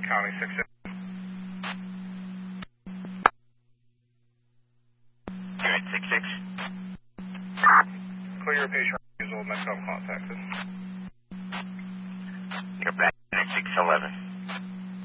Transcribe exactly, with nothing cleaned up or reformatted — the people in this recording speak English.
County six six. Unit six six. Clear patient refusal, next time contacted.